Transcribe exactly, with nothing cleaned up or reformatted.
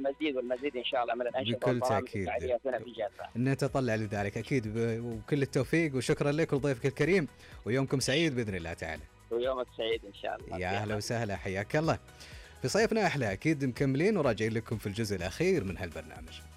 المزيد والمزيد إن شاء الله من الأنشطة بكل والبرامج تأكيد الفعالية هنا في جازة. نتطلع لذلك أكيد، وكل التوفيق وشكرا لك ولضيفك الكريم، ويومكم سعيد بإذن الله تعالى. ويومك سعيد إن شاء الله. يا أهلا وسهلا، حياك الله. في صيفنا أحلى أكيد مكملين وراجعين لكم في الجزء الأخير من هالبرنامج.